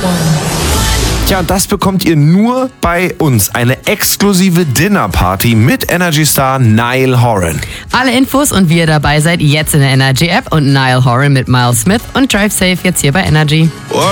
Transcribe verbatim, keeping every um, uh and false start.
Tja, und das bekommt ihr nur bei uns. Eine exklusive Dinnerparty mit Energy Star Niall Horan. Alle Infos und wie ihr dabei seid, jetzt in der Energy App und Niall Horan mit Miles Smith und Drive Safe jetzt hier bei Energy. Oh.